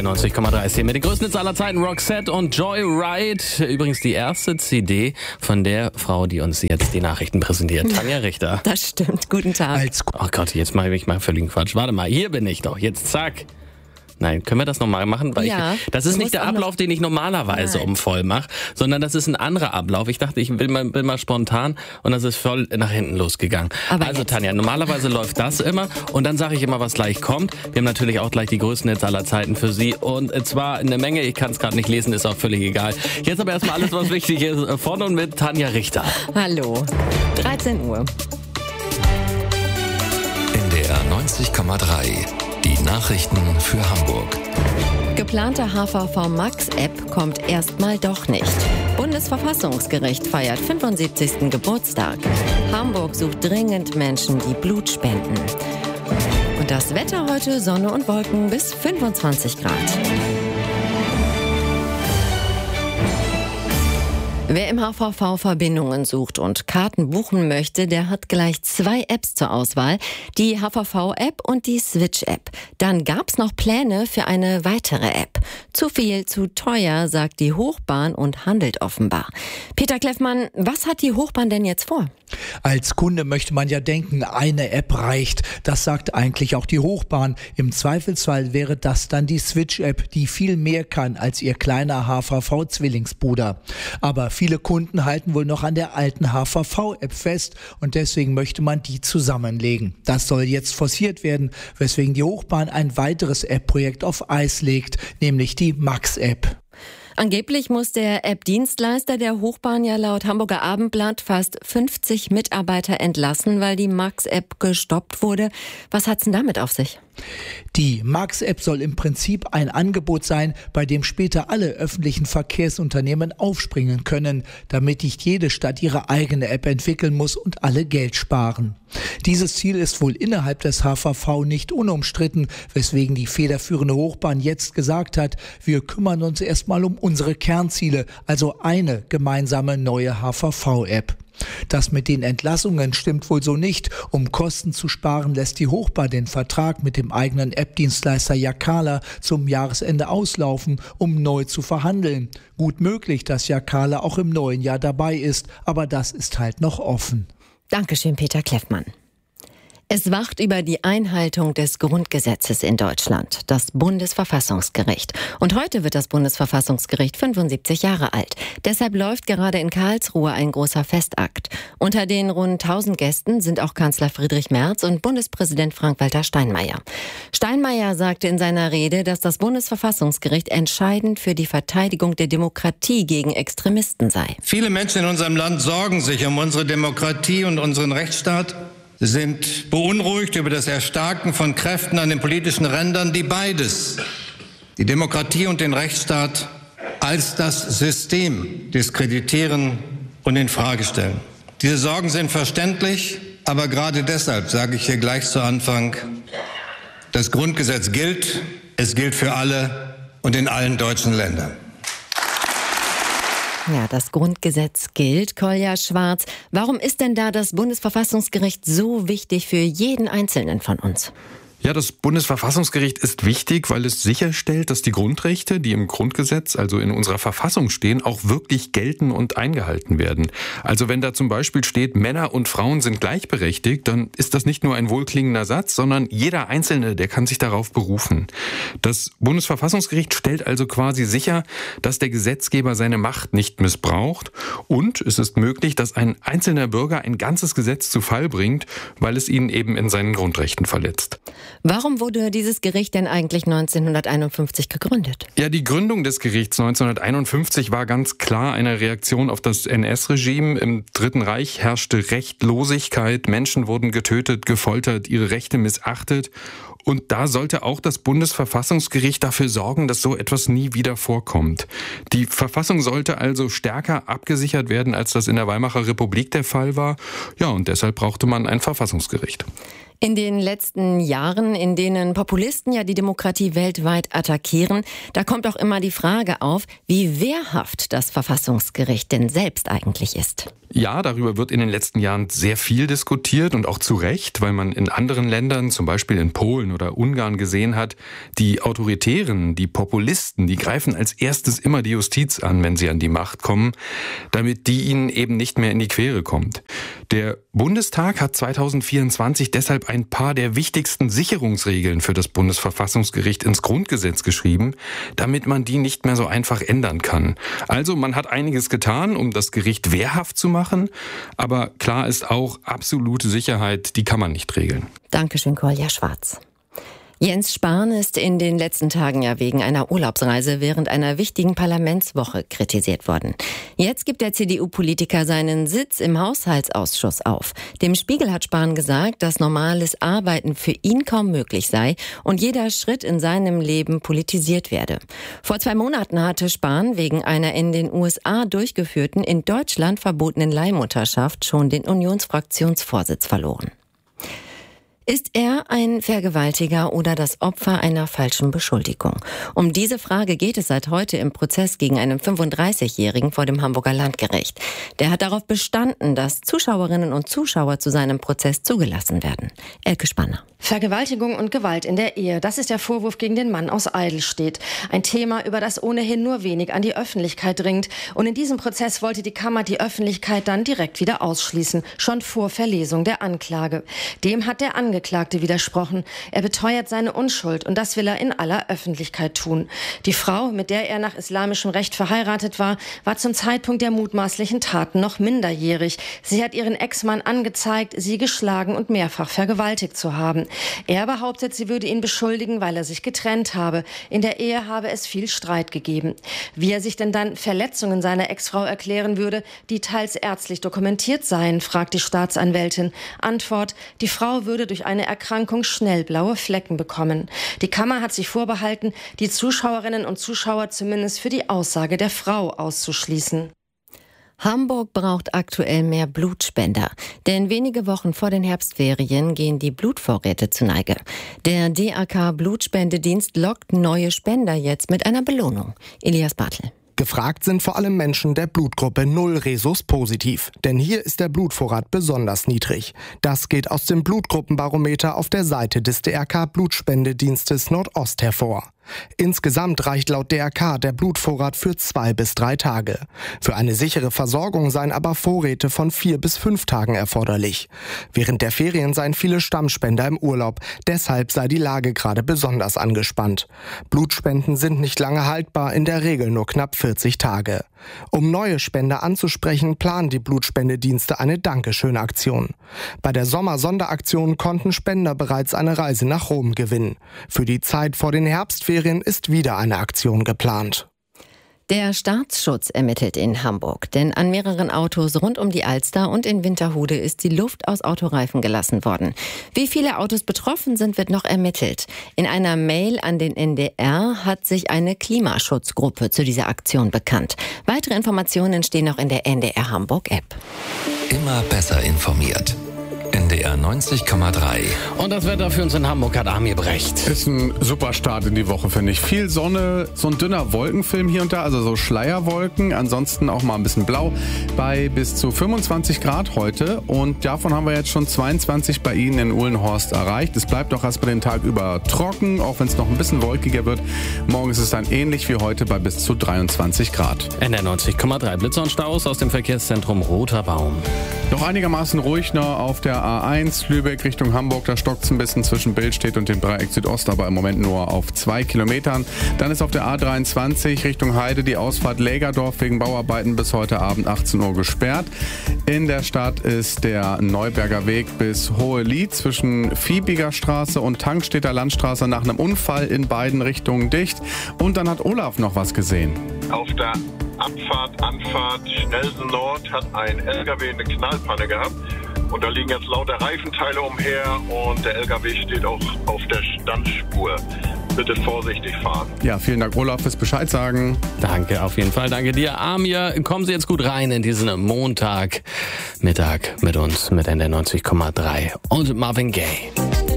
bei 90,3 ist hier mit den größten Hits aller Zeiten, Roxette und Joyride. Übrigens die erste CD von der Frau, die uns jetzt die Nachrichten präsentiert, Tanja Richter. Das stimmt, guten Tag. Oh Gott, jetzt mache ich mal völligen Quatsch. Warte mal, hier bin ich doch, jetzt zack. Nein, können wir das nochmal machen? Weil ja, das ist nicht der Ablauf, den ich normalerweise voll mache, sondern das ist ein anderer Ablauf. Ich dachte, ich bin mal spontan und das ist voll nach hinten losgegangen. Aber also jetzt. Tanja, normalerweise läuft das immer und dann sage ich immer, was gleich kommt. Wir haben natürlich auch gleich die größten Hits aller Zeiten für Sie und zwar eine Menge, ich kann es gerade nicht lesen, ist auch völlig egal. Jetzt aber erstmal alles, was wichtig ist, von und mit Tanja Richter. Hallo, 13 Uhr. NDR 90,3. Die Nachrichten für Hamburg. Geplante HVV Max App kommt erstmal doch nicht. Bundesverfassungsgericht feiert 75. Geburtstag. Hamburg sucht dringend Menschen, die Blut spenden. Und das Wetter heute: Sonne und Wolken bis 25 Grad. Wer im HVV Verbindungen sucht und Karten buchen möchte, der hat gleich 2 Apps zur Auswahl. Die HVV-App und die Switch-App. Dann gab's noch Pläne für eine weitere App. Zu viel, zu teuer, sagt die Hochbahn und handelt offenbar. Peter Kleffmann, was hat die Hochbahn denn jetzt vor? Als Kunde möchte man ja denken, eine App reicht. Das sagt eigentlich auch die Hochbahn. Im Zweifelsfall wäre das dann die Switch-App, die viel mehr kann als ihr kleiner HVV-Zwillingsbruder. Aber viele Kunden halten wohl noch an der alten HVV-App fest und deswegen möchte man die zusammenlegen. Das soll jetzt forciert werden, weswegen die Hochbahn ein weiteres App-Projekt auf Eis legt, nämlich die Max-App. Angeblich muss der App-Dienstleister der Hochbahn ja laut Hamburger Abendblatt fast 50 Mitarbeiter entlassen, weil die Max-App gestoppt wurde. Was hat's denn damit auf sich? Die Max-App soll im Prinzip ein Angebot sein, bei dem später alle öffentlichen Verkehrsunternehmen aufspringen können, damit nicht jede Stadt ihre eigene App entwickeln muss und alle Geld sparen. Dieses Ziel ist wohl innerhalb des HVV nicht unumstritten, weswegen die federführende Hochbahn jetzt gesagt hat, wir kümmern uns erstmal um unsere Kernziele, also eine gemeinsame neue HVV-App. Das mit den Entlassungen stimmt wohl so nicht. Um Kosten zu sparen, lässt die Hochbahn den Vertrag mit dem eigenen App-Dienstleister Jacala zum Jahresende auslaufen, um neu zu verhandeln. Gut möglich, dass Jacala auch im neuen Jahr dabei ist, aber das ist halt noch offen. Dankeschön, Peter Kleffmann. Es wacht über die Einhaltung des Grundgesetzes in Deutschland, das Bundesverfassungsgericht. Und heute wird das Bundesverfassungsgericht 75 Jahre alt. Deshalb läuft gerade in Karlsruhe ein großer Festakt. Unter den rund 1000 Gästen sind auch Kanzler Friedrich Merz und Bundespräsident Frank-Walter Steinmeier. Steinmeier sagte in seiner Rede, dass das Bundesverfassungsgericht entscheidend für die Verteidigung der Demokratie gegen Extremisten sei. Viele Menschen in unserem Land sorgen sich um unsere Demokratie und unseren Rechtsstaat, sind beunruhigt über das Erstarken von Kräften an den politischen Rändern, die beides, die Demokratie und den Rechtsstaat, als das System diskreditieren und in Frage stellen. Diese Sorgen sind verständlich, aber gerade deshalb sage ich hier gleich zu Anfang, das Grundgesetz gilt, es gilt für alle und in allen deutschen Ländern. Ja, das Grundgesetz gilt. Kolja Schwarz, warum ist denn da das Bundesverfassungsgericht so wichtig für jeden Einzelnen von uns? Ja, das Bundesverfassungsgericht ist wichtig, weil es sicherstellt, dass die Grundrechte, die im Grundgesetz, also in unserer Verfassung stehen, auch wirklich gelten und eingehalten werden. Also wenn da zum Beispiel steht, Männer und Frauen sind gleichberechtigt, dann ist das nicht nur ein wohlklingender Satz, sondern jeder Einzelne, der kann sich darauf berufen. Das Bundesverfassungsgericht stellt also quasi sicher, dass der Gesetzgeber seine Macht nicht missbraucht und es ist möglich, dass ein einzelner Bürger ein ganzes Gesetz zu Fall bringt, weil es ihn eben in seinen Grundrechten verletzt. Warum wurde dieses Gericht denn eigentlich 1951 gegründet? Ja, die Gründung des Gerichts 1951 war ganz klar eine Reaktion auf das NS-Regime. Im Dritten Reich herrschte Rechtlosigkeit, Menschen wurden getötet, gefoltert, ihre Rechte missachtet. Und da sollte auch das Bundesverfassungsgericht dafür sorgen, dass so etwas nie wieder vorkommt. Die Verfassung sollte also stärker abgesichert werden, als das in der Weimarer Republik der Fall war. Ja, und deshalb brauchte man ein Verfassungsgericht. In den letzten Jahren, in denen Populisten ja die Demokratie weltweit attackieren, da kommt auch immer die Frage auf, wie wehrhaft das Verfassungsgericht denn selbst eigentlich ist. Ja, darüber wird in den letzten Jahren sehr viel diskutiert und auch zu Recht, weil man in anderen Ländern, zum Beispiel in Polen oder Ungarn, gesehen hat, die Autoritären, die Populisten, die greifen als erstes immer die Justiz an, wenn sie an die Macht kommen, damit die ihnen eben nicht mehr in die Quere kommt. Der Bundestag hat 2024 deshalb ein paar der wichtigsten Sicherungsregeln für das Bundesverfassungsgericht ins Grundgesetz geschrieben, damit man die nicht mehr so einfach ändern kann. Also man hat einiges getan, um das Gericht wehrhaft zu machen, aber klar ist auch, absolute Sicherheit, die kann man nicht regeln. Dankeschön, Kolja Schwarz. Jens Spahn ist in den letzten Tagen ja wegen einer Urlaubsreise während einer wichtigen Parlamentswoche kritisiert worden. Jetzt gibt der CDU-Politiker seinen Sitz im Haushaltsausschuss auf. Dem Spiegel hat Spahn gesagt, dass normales Arbeiten für ihn kaum möglich sei und jeder Schritt in seinem Leben politisiert werde. Vor 2 Monaten hatte Spahn wegen einer in den USA durchgeführten, in Deutschland verbotenen Leihmutterschaft schon den Unionsfraktionsvorsitz verloren. Ist er ein Vergewaltiger oder das Opfer einer falschen Beschuldigung? Um diese Frage geht es seit heute im Prozess gegen einen 35-Jährigen vor dem Hamburger Landgericht. Der hat darauf bestanden, dass Zuschauerinnen und Zuschauer zu seinem Prozess zugelassen werden. Elke Spanner. Vergewaltigung und Gewalt in der Ehe, das ist der Vorwurf gegen den Mann aus Eidelstedt. Ein Thema, über das ohnehin nur wenig an die Öffentlichkeit dringt. Und in diesem Prozess wollte die Kammer die Öffentlichkeit dann direkt wieder ausschließen, schon vor Verlesung der Anklage. Dem hat der Angeklagte widersprochen. Er beteuert seine Unschuld und das will er in aller Öffentlichkeit tun. Die Frau, mit der er nach islamischem Recht verheiratet war, war zum Zeitpunkt der mutmaßlichen Taten noch minderjährig. Sie hat ihren Ex-Mann angezeigt, sie geschlagen und mehrfach vergewaltigt zu haben. Er behauptet, sie würde ihn beschuldigen, weil er sich getrennt habe. In der Ehe habe es viel Streit gegeben. Wie er sich denn dann Verletzungen seiner Ex-Frau erklären würde, die teils ärztlich dokumentiert seien, fragt die Staatsanwältin. Antwort: Die Frau würde durch eine Erkrankung schnell blaue Flecken bekommen. Die Kammer hat sich vorbehalten, die Zuschauerinnen und Zuschauer zumindest für die Aussage der Frau auszuschließen. Hamburg braucht aktuell mehr Blutspender, denn wenige Wochen vor den Herbstferien gehen die Blutvorräte zu Neige. Der DRK Blutspendedienst lockt neue Spender jetzt mit einer Belohnung. Elias Bartel. Gefragt sind vor allem Menschen der Blutgruppe 0 Rhesus positiv, denn hier ist der Blutvorrat besonders niedrig. Das geht aus dem Blutgruppenbarometer auf der Seite des DRK Blutspendedienstes Nordost hervor. Insgesamt reicht laut DRK der Blutvorrat für 2 bis 3 Tage. Für eine sichere Versorgung seien aber Vorräte von 4 bis 5 Tagen erforderlich. Während der Ferien seien viele Stammspender im Urlaub, deshalb sei die Lage gerade besonders angespannt. Blutspenden sind nicht lange haltbar, in der Regel nur knapp 40 Tage. Um neue Spender anzusprechen, planen die Blutspendedienste eine Dankeschön-Aktion. Bei der Sommer-Sonderaktion konnten Spender bereits eine Reise nach Rom gewinnen. Für die Zeit vor den Herbstferien ist wieder eine Aktion geplant. Der Staatsschutz ermittelt in Hamburg, denn an mehreren Autos rund um die Alster und in Winterhude ist die Luft aus Autoreifen gelassen worden. Wie viele Autos betroffen sind, wird noch ermittelt. In einer Mail an den NDR hat sich eine Klimaschutzgruppe zu dieser Aktion bekannt. Weitere Informationen stehen noch in der NDR Hamburg App. Immer besser informiert. NDR 90,3. Und das Wetter für uns in Hamburg hat Amir Brecht. Ist ein super Start in die Woche, finde ich. Viel Sonne, so ein dünner Wolkenfilm hier und da, also so Schleierwolken. Ansonsten auch mal ein bisschen blau bei bis zu 25 Grad heute. Und davon haben wir jetzt schon 22 bei Ihnen in Uhlenhorst erreicht. Es bleibt auch erst bei den Tag über trocken, auch wenn es noch ein bisschen wolkiger wird. Morgen ist es dann ähnlich wie heute bei bis zu 23 Grad. NDR 90,3. Blitzer und Staus aus dem Verkehrszentrum Roter Baum. Noch einigermaßen ruhig noch auf der A1 Lübeck Richtung Hamburg, da stockt es ein bisschen zwischen Billstedt und dem Dreieck Südost, aber im Moment nur auf 2 Kilometern. Dann ist auf der A23 Richtung Heide die Ausfahrt Lägerdorf wegen Bauarbeiten bis heute Abend 18 Uhr gesperrt. In der Stadt ist der Neuberger Weg bis Hohelied zwischen Viehbiger Straße und Tankstädter Landstraße nach einem Unfall in beiden Richtungen dicht. Und dann hat Olaf noch was gesehen. Auf der Anfahrt Nelson Nord hat ein LKW eine Knallpanne gehabt. Und da liegen jetzt lauter Reifenteile umher und der LKW steht auch auf der Standspur. bitte vorsichtig fahren. Ja, vielen Dank, Olaf, fürs Bescheid sagen. Danke, auf jeden Fall. Danke dir, Amir. Kommen Sie jetzt gut rein in diesen Montagmittag mit uns, mit NDR 90,3 und Marvin Gaye.